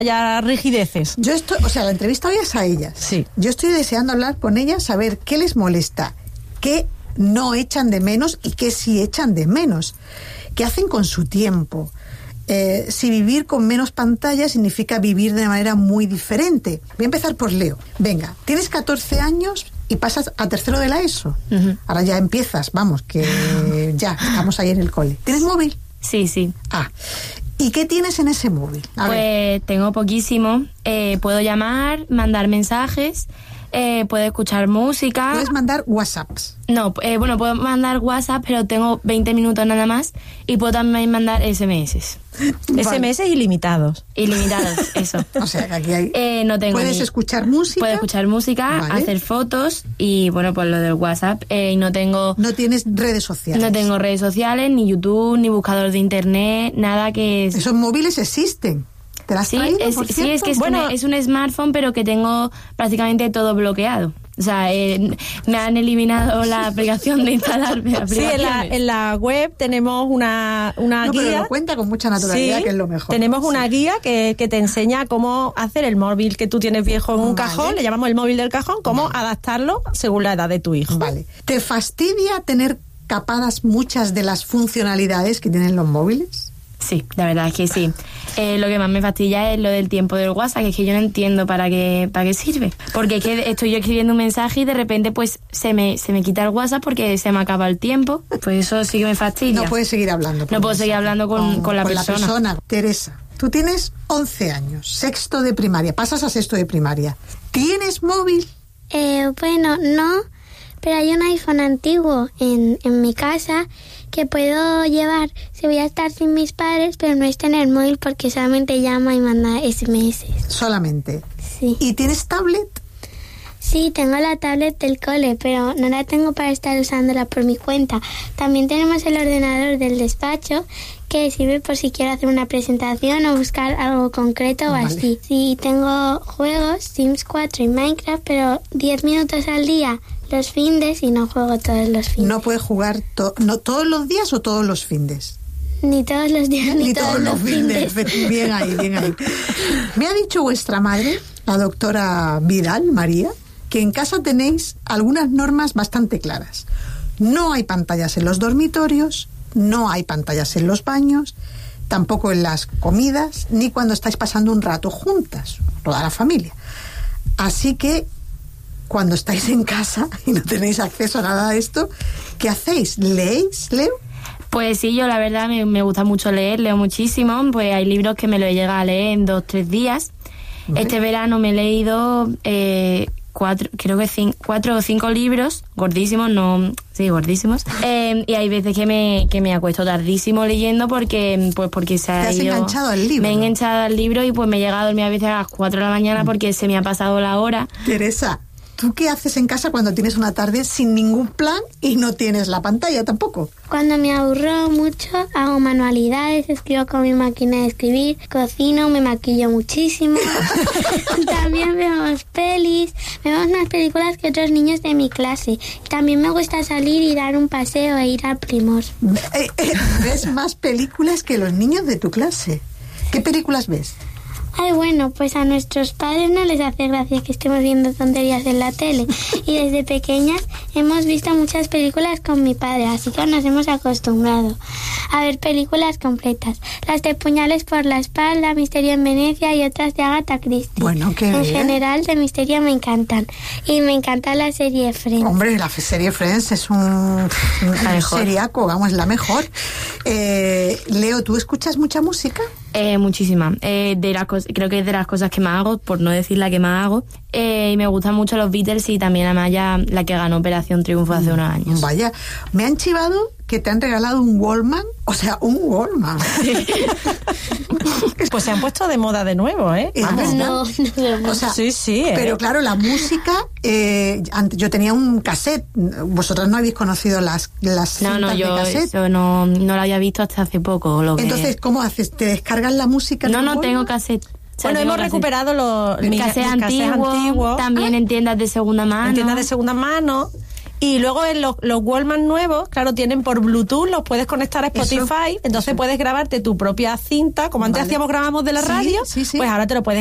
haya rigideces. La entrevista hoy es a ellas. Sí. Yo estoy deseando hablar con ellas, saber qué les molesta, qué no echan de menos y qué sí echan de menos, qué hacen con su tiempo. Si vivir con menos pantalla significa vivir de una manera muy diferente. Voy a empezar por Leo. Venga, tienes 14 años y pasas a tercero de la ESO. Uh-huh. Ahora ya empiezas, vamos, que ya estamos ahí en el cole. ¿Tienes móvil? Sí. ¿Y qué tienes en ese móvil? Pues tengo poquísimo. Puedo llamar, mandar mensajes, puedo escuchar música. ¿Puedes mandar WhatsApps? No, puedo mandar WhatsApp, pero tengo 20 minutos nada más. Y puedo también mandar SMS. Vale. SMS ilimitados. Ilimitados, eso. O sea, que aquí hay... no tengo ¿Puedes escuchar música? Puedo escuchar música, vale. Hacer fotos y, pues lo del WhatsApp. No tengo... ¿No tienes redes sociales? No tengo redes sociales, ni YouTube, ni buscador de internet, nada que... Esos móviles existen. ¿Te las traído, por cierto? Sí, es que es un smartphone, pero que tengo prácticamente todo bloqueado. O sea, me han eliminado la aplicación de instalarme. Sí, en la web tenemos una guía. Pero lo cuenta con mucha naturalidad, sí, que es lo mejor. Tenemos una guía que te enseña cómo hacer el móvil que tú tienes viejo en un cajón, le llamamos el móvil del cajón, cómo adaptarlo según la edad de tu hijo. Vale. ¿Te fastidia tener capadas muchas de las funcionalidades que tienen los móviles? Sí, la verdad es que sí. Lo que más me fastidia es lo del tiempo del WhatsApp, que es que yo no entiendo para qué sirve. Porque es que estoy yo escribiendo un mensaje y de repente pues se me quita el WhatsApp porque se me acaba el tiempo. Pues eso sí que me fastidia. No puedes seguir hablando. No puedo seguir hablando con la persona. Teresa, tú tienes 11 años, sexto de primaria, pasas a sexto de primaria. ¿Tienes móvil? Bueno, no, pero hay un iPhone antiguo en mi casa que puedo llevar si voy a estar sin mis padres, pero no es tener móvil porque solamente llama y manda SMS. ¿Solamente? Sí. ¿Y tienes tablet? Sí, tengo la tablet del cole, pero no la tengo para estar usándola por mi cuenta. También tenemos el ordenador del despacho que sirve por si quiero hacer una presentación o buscar algo concreto o así. Sí, tengo juegos, Sims 4 y Minecraft, pero 10 minutos al día los findes y no juego todos los findes. ¿No puedes jugar todos los días o todos los findes? Ni todos los días ni todos los findes. Bien ahí. Me ha dicho vuestra madre, la doctora Vidal, María, que en casa tenéis algunas normas bastante claras. No hay pantallas en los dormitorios, no hay pantallas en los baños, tampoco en las comidas, ni cuando estáis pasando un rato juntas, toda la familia. Así que cuando estáis en casa y no tenéis acceso a nada de esto, ¿qué hacéis? ¿Leéis, Leo? Pues sí, yo la verdad me gusta mucho leer, leo muchísimo, pues hay libros que me lo he llegado a leer en 2-3 días. ¿Vale? Este verano me he leído 4 o 5 libros, gordísimos, gordísimos. Y hay veces que me acuesto tardísimo leyendo porque se ha ido... ¿Te has enganchado al libro? Me he enganchado al libro y pues me he llegado a dormir a veces a las 4 de la mañana porque se me ha pasado la hora. Teresa, ¿tú qué haces en casa cuando tienes una tarde sin ningún plan y no tienes la pantalla tampoco? Cuando me aburro mucho, hago manualidades, escribo con mi máquina de escribir, cocino, me maquillo muchísimo. También vemos más películas que otros niños de mi clase. También me gusta salir y dar un paseo e ir al Primor. ¿Ves más películas que los niños de tu clase? ¿Qué películas ves? Ay, bueno, pues a nuestros padres no les hace gracia que estemos viendo tonterías en la tele. Y desde pequeñas hemos visto muchas películas con mi padre, así que nos hemos acostumbrado a ver películas completas. Las de Puñales por la espalda, Misterio en Venecia y otras de Agatha Christie. Bueno, qué En bien. general, de misterio me encantan. Y me encanta la serie Friends. Hombre, la serie Friends es un seriaco, vamos, la mejor. Leo, ¿tú escuchas mucha música? Muchísima. Creo que es de las cosas que más hago, por no decir la que más hago. Y me gustan mucho los Beatles y también Amaya, la que ganó Operación Triunfo hace unos años. Vaya, me han chivado que te han regalado un Walkman, o sea, un Walkman. Pues se han puesto de moda de nuevo, ¿eh? Vamos, No. O sea, sí. Pero claro, la música, yo tenía un cassette. Vosotros no habéis conocido las cintas yo de cassette. eso no lo había visto hasta hace poco. Entonces, ¿cómo haces? ¿Te descargas la música? No tengo cassette. Bueno, hemos recuperado los cassettes antiguos, también en tiendas de segunda mano. En tiendas de segunda mano. Y luego en los Walkman nuevos, claro, tienen por Bluetooth, los puedes conectar a Spotify, entonces puedes grabarte tu propia cinta, como antes grabamos de la radio, pues ahora te lo puedes